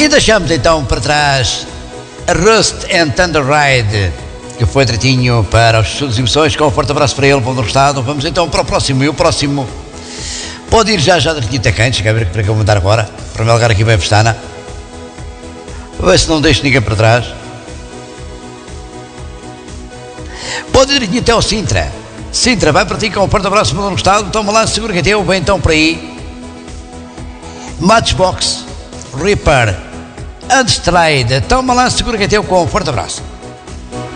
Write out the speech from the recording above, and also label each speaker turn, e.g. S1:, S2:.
S1: E deixamos então para trás a Rust and Thunder Ride, que foi tratinho para as suas emoções, com um forte abraço para ele, para o estado. Vamos então para o próximo, e o próximo pode ir já tratinho até quente, quer ver para que eu vou mandar agora, para me alugar aqui bem a pestana, ver se não deixo ninguém para trás. Pode ir tratinho até ao Sintra. Sintra, vai para ti com um forte abraço para o estado, toma lá, segura que é teu, vem então para aí. Matchbox, Reaper, Unstride, toma lá, segura que é teu, com um forte abraço.